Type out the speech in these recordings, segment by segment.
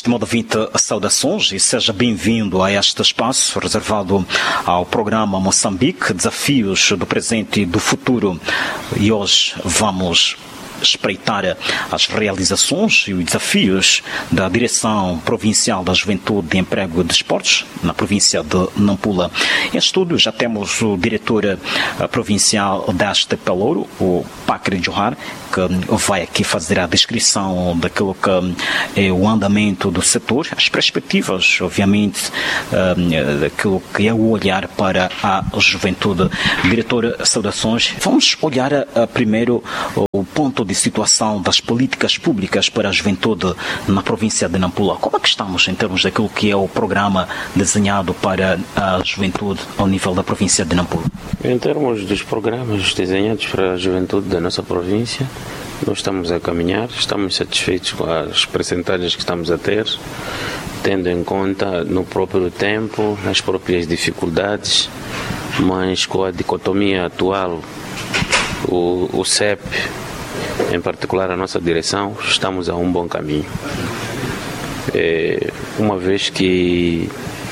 Estimado ouvinte, saudações e seja bem-vindo a este espaço reservado ao programa Moçambique, Desafios do Presente e do Futuro. E hoje vamos espreitar as realizações e os desafios da Direção Provincial da Juventude, Emprego e Desportos, na província de Nampula. Em estúdio já temos o diretor provincial deste Pelouro, o Pacre Johar, que vai aqui fazer a descrição daquilo que é o andamento do setor, as perspectivas, obviamente, daquilo que é o olhar para a juventude. Diretor, saudações. Vamos olhar primeiro o ponto de situação das políticas públicas para a juventude na província de Nampula. Como é que estamos em termos daquilo que é o programa desenhado para a juventude ao nível da província de Nampula? Em termos dos programas desenhados para a juventude da nossa província, nós estamos a caminhar, estamos satisfeitos com as percentagens que estamos a ter, tendo em conta no próprio tempo, nas próprias dificuldades, mas com a dicotomia atual, o CEP, em particular a nossa direção, estamos a um bom caminho. Uma vez que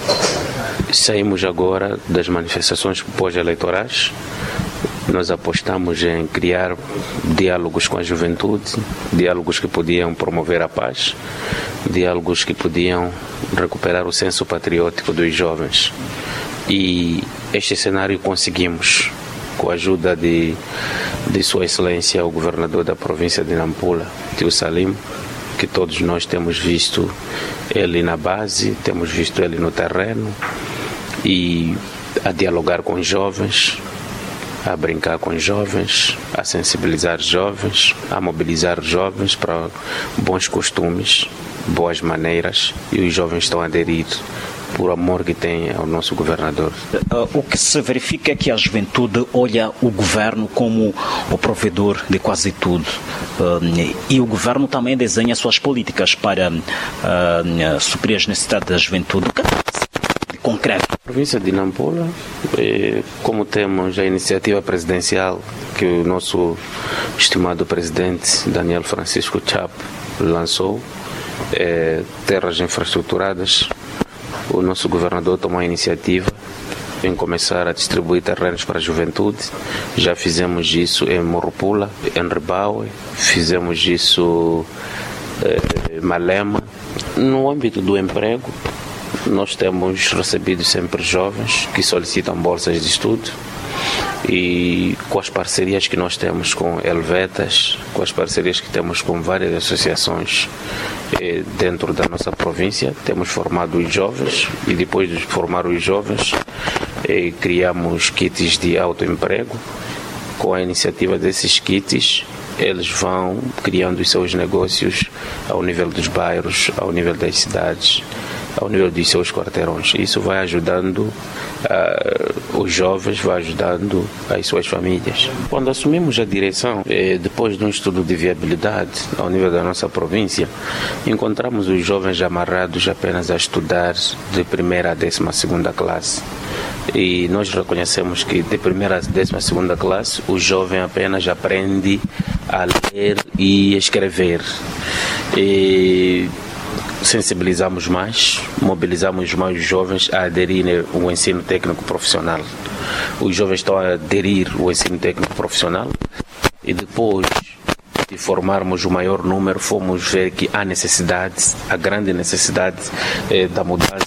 saímos agora das manifestações pós-eleitorais, nós apostamos em criar diálogos com a juventude, diálogos que podiam promover a paz, diálogos que podiam recuperar o senso patriótico dos jovens. E este cenário conseguimos, com a ajuda de Sua Excelência, o governador da província de Nampula, Tio Salim, que todos nós temos visto ele na base, temos visto ele no terreno, e a dialogar com os jovens, a brincar com os jovens, a sensibilizar jovens, a mobilizar jovens para bons costumes, boas maneiras, e os jovens estão a aderir por amor que tem ao nosso governador. O que se verifica é que a juventude olha o governo como o provedor de quase tudo, e o governo também desenha suas políticas para suprir as necessidades da juventude. O que é de concreto? A província de Nampula, como temos a iniciativa presidencial que o nosso estimado presidente Daniel Francisco Chapo lançou, terras infraestruturadas, o nosso governador tomou a iniciativa em começar a distribuir terrenos para a juventude. Já fizemos isso em Morupula, em Ribaue, fizemos isso em Malema. No âmbito do emprego, nós temos recebido sempre jovens que solicitam bolsas de estudo, e com as parcerias que nós temos com Helvetas, com as parcerias que temos com várias associações dentro da nossa província, temos formado os jovens, e depois de formar os jovens, criamos kits de autoemprego. Com a iniciativa desses kits, eles vão criando os seus negócios ao nível dos bairros, ao nível das cidades, ao nível dos seus quarteirões. Isso vai ajudando os jovens, vai ajudando as suas famílias. Quando assumimos a direção, depois de um estudo de viabilidade ao nível da nossa província, encontramos os jovens amarrados apenas a estudar de primeira a 12ª classe. E nós reconhecemos que de primeira a 12ª classe, o jovem apenas aprende a ler e escrever. Sensibilizamos mais, mobilizamos mais os jovens a aderir ao ensino técnico profissional. Os jovens estão a aderir ao ensino técnico profissional, e depois de formarmos o maior número, fomos ver que há necessidade, a grande necessidade da mudança.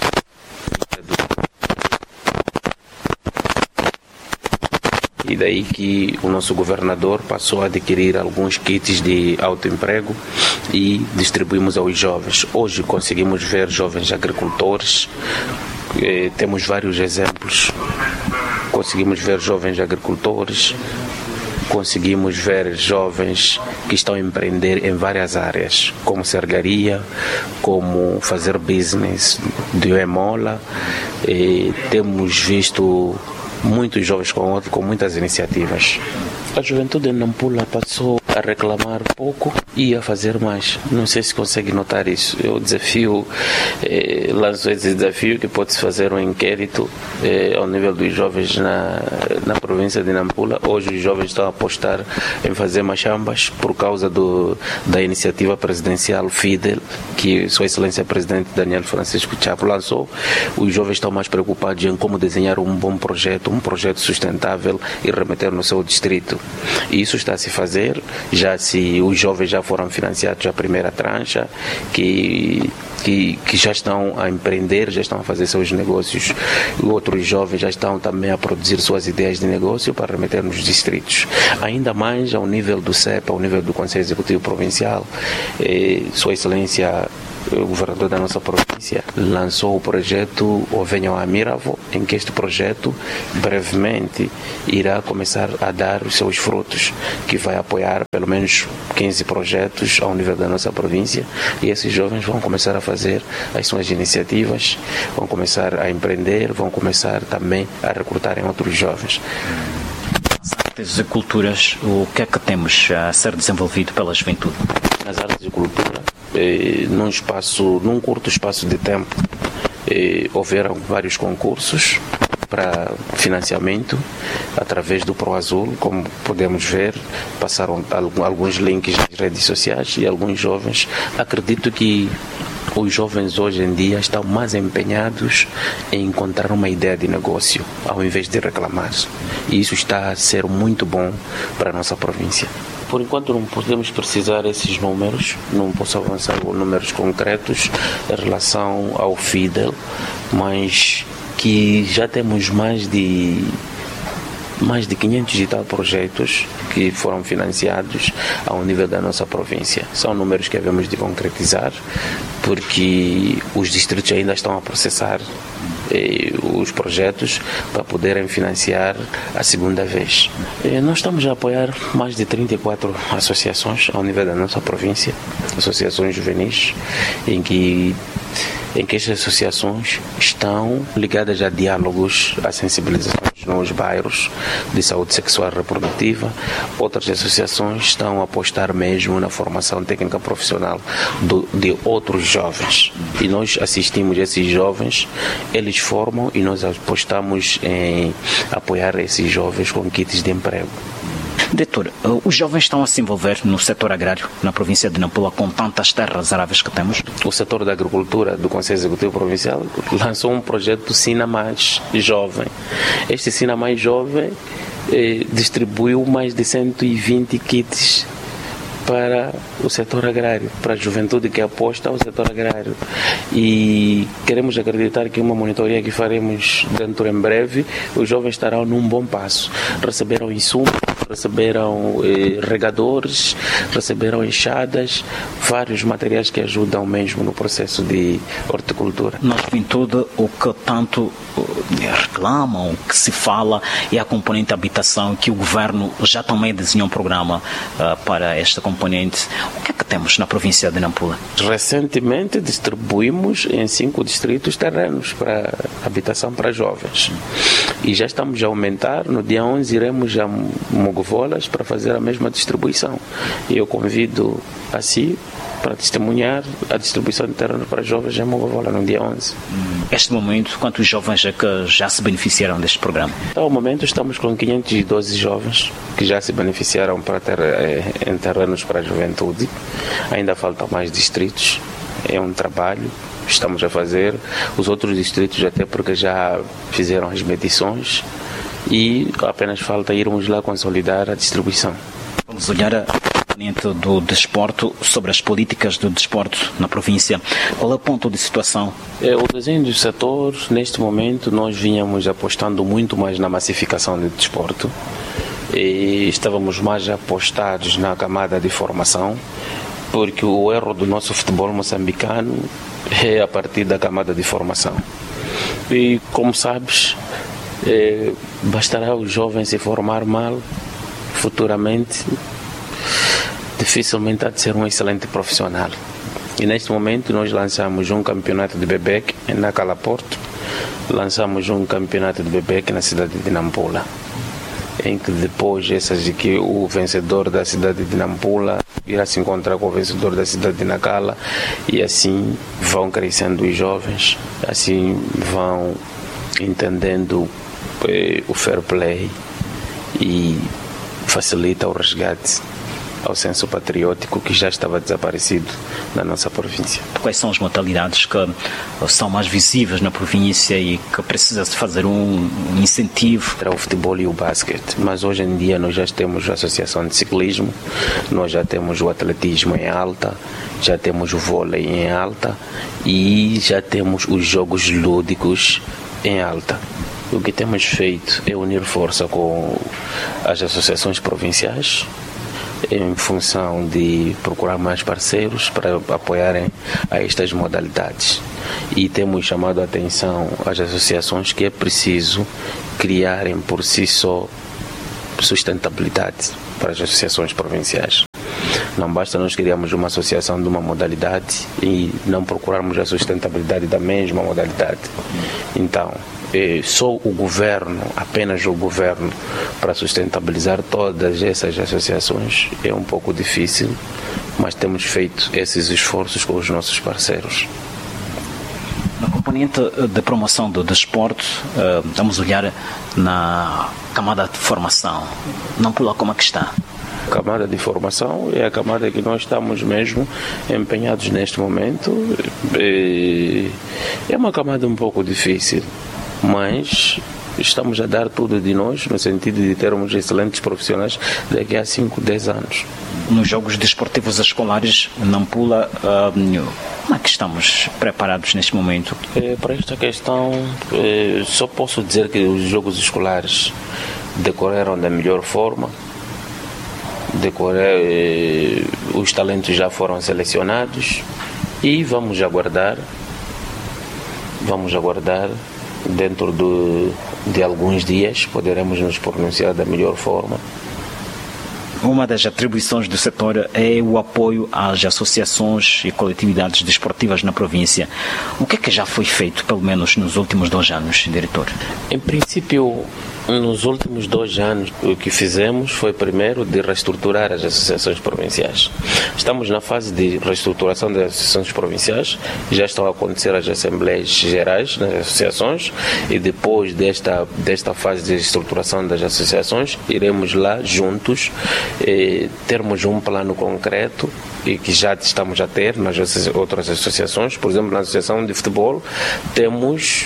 E daí que o nosso governador passou a adquirir alguns kits de autoemprego e distribuímos aos jovens. Hoje conseguimos ver jovens agricultores, temos vários exemplos. Conseguimos ver jovens agricultores, conseguimos ver jovens que estão a empreender em várias áreas, como sergaria, como fazer business de emola. Temos visto muitos jovens com muitas iniciativas. A juventude em Nampula passou a reclamar pouco e a fazer mais. Não sei se consegue notar isso. Eu lanço esse desafio que pode-se fazer um inquérito ao nível dos jovens na província de Nampula. Hoje os jovens estão a apostar em fazer machambas por causa da iniciativa presidencial FIDEL, que Sua Excelência Presidente Daniel Francisco Chapo lançou, os jovens estão mais preocupados em como desenhar um bom projeto, um projeto sustentável e remeter no seu distrito. E isso está a se fazer, os jovens já foram financiados a primeira trancha, que já estão a empreender, já estão a fazer seus negócios. Outros jovens já estão também a produzir suas ideias de negócio para remeter nos distritos. Ainda mais ao nível do CEPA, ao nível do Conselho Executivo Provincial, Sua Excelência, o governador da nossa província, lançou o projeto O Venham a Miravo, em que este projeto brevemente irá começar a dar os seus frutos, que vai apoiar pelo menos 15 projetos ao nível da nossa província, e esses jovens vão começar a fazer as suas iniciativas, vão começar a empreender, vão começar também a recrutarem outros jovens. Artes e culturas, o que é que temos a ser desenvolvido pela juventude? Nas artes e cultura, num curto espaço de tempo, houveram vários concursos para financiamento através do ProAzul. Como podemos ver, passaram alguns links nas redes sociais e alguns jovens. Acredito que os jovens hoje em dia estão mais empenhados em encontrar uma ideia de negócio ao invés de reclamar, e isso está a ser muito bom para a nossa província. Por enquanto não podemos precisar esses números, não posso avançar com números concretos em relação ao FIDEL, mas que já temos mais de 500 e tal projetos que foram financiados ao nível da nossa província. São números que havemos de concretizar, porque os distritos ainda estão a processar os projetos para poderem financiar a segunda vez. Nós estamos a apoiar mais de 34 associações ao nível da nossa província, associações juvenis, em que estas associações estão ligadas a diálogos, a sensibilizações nos bairros de saúde sexual e reprodutiva. Outras associações estão a apostar mesmo na formação técnica profissional de outros jovens. E nós assistimos esses jovens, eles formam e nós apostamos em apoiar esses jovens com kits de emprego. Diretor, os jovens estão a se envolver no setor agrário na província de Nampula com tantas terras aráveis que temos? O setor da agricultura do Conselho Executivo Provincial lançou um projeto Sina Mais Jovem. Este Sina Mais Jovem distribuiu mais de 120 kits para o setor agrário, para a juventude que aposta ao setor agrário. E queremos acreditar que uma monitoria que faremos dentro em breve, os jovens estarão num bom passo. Receberam insumos, receberam regadores, receberam enxadas, vários materiais que ajudam mesmo no processo de horticultura. Na juventude, o que tanto reclamam, o que se fala é a componente habitação, que o governo já também desenhou um programa para esta componente. O que é que temos na província de Nampula? Recentemente distribuímos em 5 distritos terrenos para habitação para jovens. E já estamos a aumentar. No dia 11 iremos a Mogovolas para fazer a mesma distribuição. E eu convido a si para testemunhar a distribuição de terrenos para jovens em Mogovola no dia 11. Neste momento, quantos jovens é que já se beneficiaram deste programa? Ao momento estamos com 512 jovens que já se beneficiaram em terrenos para a juventude. Ainda faltam mais distritos. É um trabalho que estamos a fazer. Os outros distritos até porque já fizeram as medições e apenas falta irmos lá consolidar a distribuição. Vamos olhar a componente do desporto, sobre as políticas do desporto na província. Qual é o ponto de situação? O desenho do setor, neste momento, nós vínhamos apostando muito mais na massificação do desporto e estávamos mais apostados na camada de formação, porque o erro do nosso futebol moçambicano é a partir da camada de formação. E, como sabes, bastará o jovem se formar mal, futuramente dificilmente há de ser um excelente profissional. E neste momento nós lançamos um campeonato de Bebec em Nacala Porto, lançamos um campeonato de Bebec na cidade de Nampula, em que depois o vencedor da cidade de Nampula irá se encontrar com o vencedor da cidade de Nacala, e assim vão crescendo os jovens, assim vão entendendo o fair play e facilita o resgate ao senso patriótico que já estava desaparecido na nossa província. Quais são as modalidades que são mais visíveis na província e que precisa-se fazer um incentivo? Era o futebol e o basquete, mas hoje em dia nós já temos a associação de ciclismo, nós já temos o atletismo em alta, já temos o vôlei em alta e já temos os jogos lúdicos em alta. O que temos feito é unir força com as associações provinciais em função de procurar mais parceiros para apoiarem a estas modalidades. E temos chamado a atenção às associações que é preciso criarem por si só sustentabilidade para as associações provinciais. Não basta nós criarmos uma associação de uma modalidade e não procurarmos a sustentabilidade da mesma modalidade. Então, só o governo, apenas o governo, para sustentabilizar todas essas associações é um pouco difícil, mas temos feito esses esforços com os nossos parceiros. Na componente de promoção do desporto, vamos olhar na camada de formação. Nampula, como é que está? A camada de formação é a camada que nós estamos mesmo empenhados neste momento. É uma camada um pouco difícil, mas estamos a dar tudo de nós no sentido de termos excelentes profissionais daqui a 5, 10 anos. Nos Jogos Desportivos Escolares, Nampula, como é que estamos preparados neste momento? Para esta questão, só posso dizer que os Jogos Escolares decorreram da melhor forma. Os talentos já foram selecionados e vamos aguardar dentro de alguns dias poderemos nos pronunciar da melhor forma. Uma das atribuições do setor é o apoio às associações e coletividades desportivas na província. O que é que já foi feito, pelo menos nos últimos 2 anos, diretor? Em princípio, nos últimos 2 anos, o que fizemos foi primeiro de reestruturar as associações provinciais. Estamos na fase de reestruturação das associações provinciais, já estão a acontecer as assembleias gerais nas associações e depois desta fase de estruturação das associações, iremos lá juntos termos um plano concreto e que já estamos a ter nas outras associações. Por exemplo, na associação de futebol temos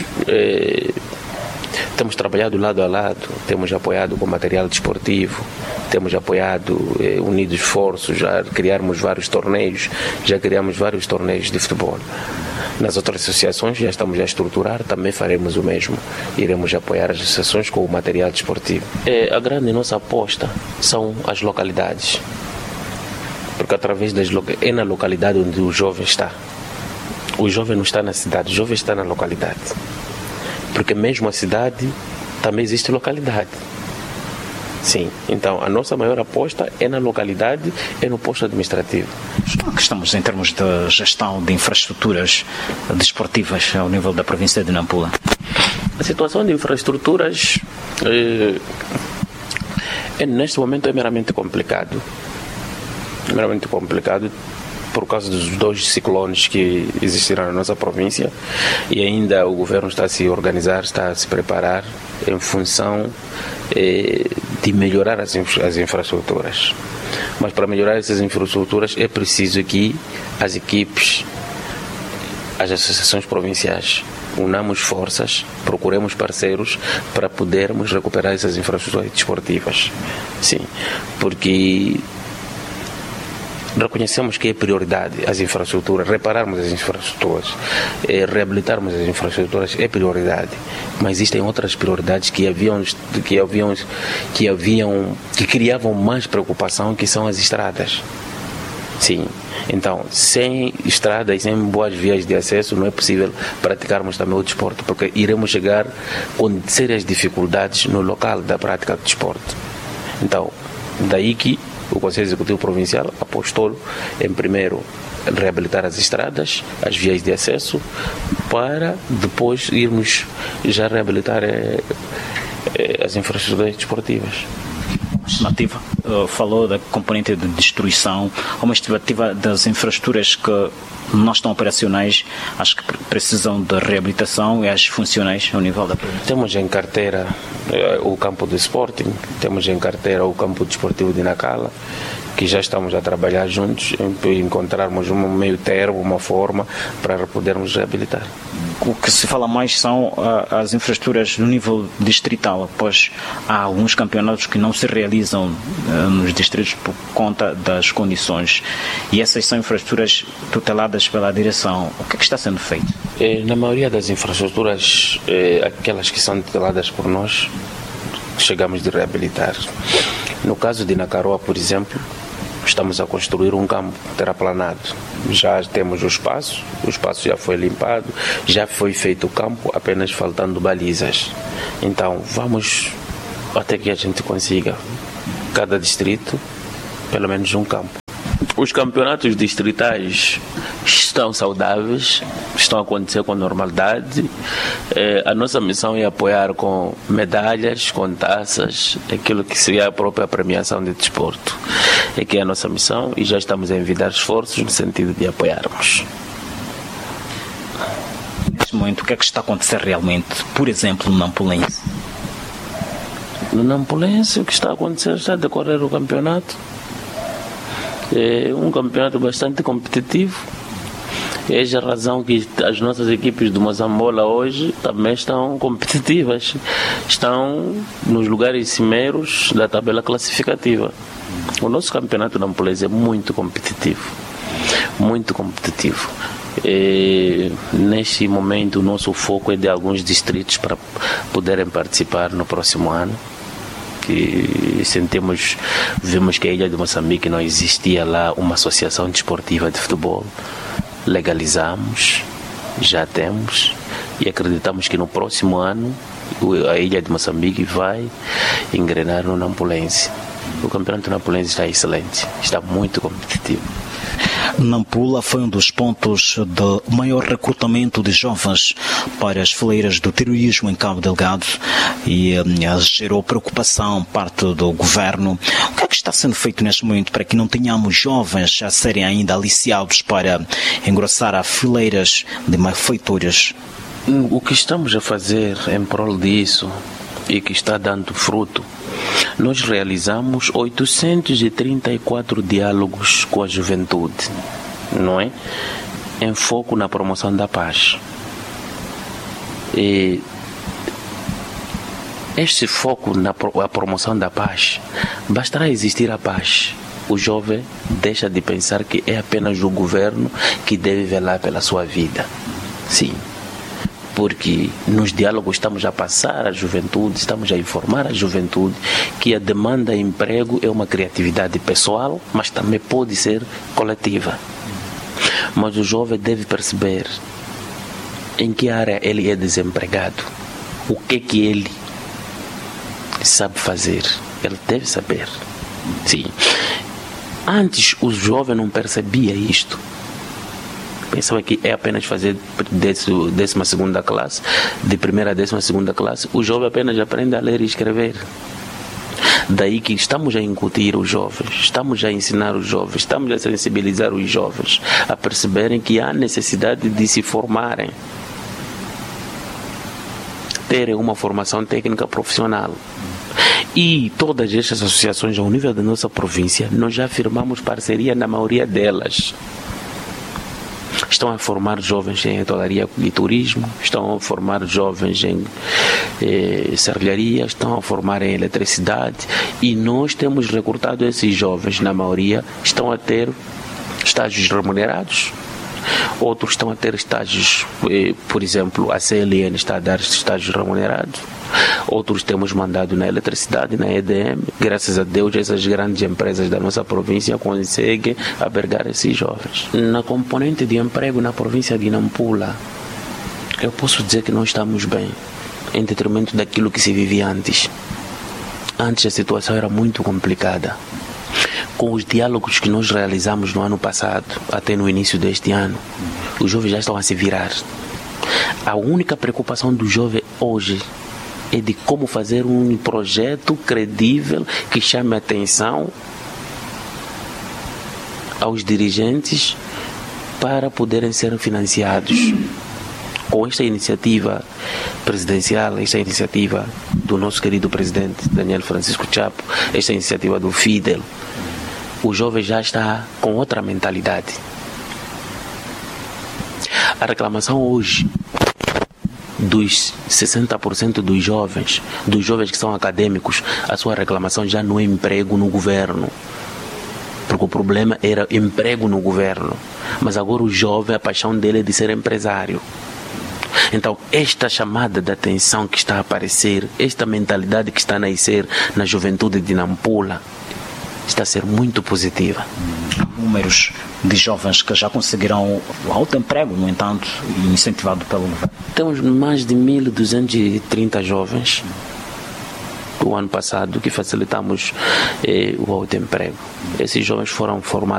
trabalhado lado a lado, temos apoiado com material desportivo, temos apoiado, unido esforços, já criamos vários torneios, já criamos vários torneios de futebol. Nas outras associações já estamos a estruturar, também faremos o mesmo. Iremos apoiar as associações com o material desportivo. A grande nossa aposta são as localidades, porque através é na localidade onde o jovem está. O jovem não está na cidade, o jovem está na localidade. Porque mesmo a cidade também existe localidade. Sim, então a nossa maior aposta é na localidade, é no posto administrativo. Como é que estamos em termos de gestão de infraestruturas desportivas ao nível da província de Nampula? A situação de infraestruturas neste momento é meramente complicado. Por causa dos 2 ciclones que existiram na nossa província e ainda o governo está a se organizar, está a se preparar em função de melhorar as infraestruturas. Mas para melhorar essas infraestruturas é preciso que as equipes, as associações provinciais, unamos forças, procuremos parceiros para podermos recuperar essas infraestruturas desportivas. Sim, porque reconhecemos que é prioridade as infraestruturas, repararmos as infraestruturas, reabilitarmos as infraestruturas é prioridade, mas existem outras prioridades que criavam mais preocupação, que são as estradas. Sim, então sem estrada e sem boas vias de acesso não é possível praticarmos também o desporto, porque iremos chegar com sérias dificuldades no local da prática do desporto. Então, daí que o Conselho Executivo Provincial apostou em primeiro reabilitar as estradas, as vias de acesso, para depois irmos já reabilitar as infraestruturas desportivas. Estimativa, falou da componente de destruição, uma estimativa das infraestruturas que não estão operacionais, acho que precisam de reabilitação e as funcionais ao nível da província. Temos em carteira o campo de Sporting, temos em carteira o campo desportivo de Nacala, que já estamos a trabalhar juntos em encontrarmos um meio termo, uma forma para podermos reabilitar. O que se fala mais são as infraestruturas no nível distrital, pois há alguns campeonatos que não se realizam nos distritos por conta das condições, e essas são infraestruturas tuteladas pela direção. O que está sendo feito? Na maioria das infraestruturas, aquelas que são tuteladas por nós, chegamos de reabilitar. No caso de Nacaroa, por exemplo, estamos a construir um campo terraplanado. Já temos o espaço já foi limpado, já foi feito o campo, apenas faltando balizas. Então, vamos até que a gente consiga, cada distrito, pelo menos um campo. Os campeonatos distritais estão saudáveis, estão a acontecer com normalidade. A nossa missão é apoiar com medalhas, com taças, aquilo que seria a própria premiação de desporto. É que é a nossa missão e já estamos a envidar esforços no sentido de apoiarmos. Neste momento, o que é que está a acontecer realmente, por exemplo, no Nampulense? No Nampulense, o que está a acontecer, está a decorrer o campeonato. É um campeonato bastante competitivo. É a razão que as nossas equipes do Mosambola hoje também estão competitivas. Estão nos lugares cimeiros da tabela classificativa. O nosso campeonato nampulense é muito competitivo. Muito competitivo. Neste momento, o nosso foco é de alguns distritos para poderem participar no próximo ano. Que vimos que a ilha de Moçambique não existia lá uma associação desportiva de futebol. Legalizamos, já temos, e acreditamos que no próximo ano a ilha de Moçambique vai engrenar no Nampulense. O campeonato nampulense está excelente, está muito competitivo. Nampula foi um dos pontos de maior recrutamento de jovens para as fileiras do terrorismo em Cabo Delgado e gerou preocupação parte do governo. O que é que está sendo feito neste momento para que não tenhamos jovens a serem ainda aliciados para engrossar as fileiras de malfeitores? O que estamos a fazer em prol disso e que está dando fruto, nós realizamos 834 diálogos com a juventude, não é? Em foco na promoção da paz. E este foco na promoção da paz, bastará existir a paz. O jovem deixa de pensar que é apenas o governo que deve velar pela sua vida. Sim. Porque nos diálogos estamos a passar à juventude, estamos a informar a juventude que a demanda de emprego é uma criatividade pessoal, mas também pode ser coletiva. Mas o jovem deve perceber em que área ele é desempregado, o que ele sabe fazer, ele deve saber. Sim. Antes o jovem não percebia isto. Pensava que é apenas fazer 12ª classe, de primeira a 12ª classe, o jovem apenas aprende a ler e escrever. Daí que estamos a incutir os jovens, estamos a ensinar os jovens, estamos a sensibilizar os jovens a perceberem que há necessidade de se formarem, terem uma formação técnica profissional. E todas estas associações ao nível da nossa província, nós já firmamos parceria na maioria delas. Estão a formar jovens em hotelaria e turismo, estão a formar jovens em serralharia, estão a formar em eletricidade, e nós temos recrutado esses jovens, na maioria, estão a ter estágios remunerados, outros estão a ter estágios, por exemplo, a CLN está a dar estágios remunerados, outros temos mandado na eletricidade, na EDM. Graças a Deus, essas grandes empresas da nossa província conseguem albergar esses jovens. Na componente de emprego na província de Nampula, eu posso dizer que nós estamos bem, em detrimento daquilo que se vivia antes. Antes a situação era muito complicada. Com os diálogos que nós realizamos no ano passado, até no início deste ano, os jovens já estão a se virar. A única preocupação do jovem hoje é de como fazer um projeto credível que chame a atenção aos dirigentes para poderem ser financiados. Com esta iniciativa presidencial, esta iniciativa do nosso querido presidente Daniel Francisco Chapo, esta iniciativa do FIDEL, o jovem já está com outra mentalidade. A reclamação hoje dos 60% dos jovens que são acadêmicos, a sua reclamação já não é emprego no governo. Porque o problema era emprego no governo. Mas agora o jovem, a paixão dele é de ser empresário. Então, esta chamada de atenção que está a aparecer, esta mentalidade que está a nascer na juventude de Nampula, está a ser muito positiva. Números de jovens que já conseguirão o autoemprego, no entanto, incentivado pelo governo. Temos mais de 1.230 jovens do ano passado que facilitamos o autoemprego. Esses jovens foram formados